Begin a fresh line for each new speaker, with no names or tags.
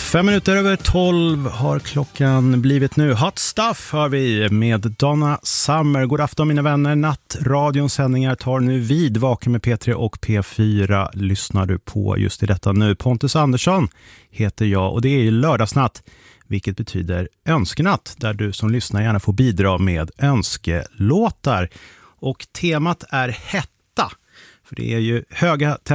12:05 har klockan blivit nu. Hot Stuff har vi med Donna Summer. God afton mina vänner. Nattradions sändningar tar nu vid. Vaken med P3 och P4 lyssnar du på just i detta nu. Pontus Andersson heter jag och det är ju lördagsnatt, vilket betyder önskenatt, där du som lyssnar gärna får bidra med önskelåtar. Och temat är hetta, för det är ju höga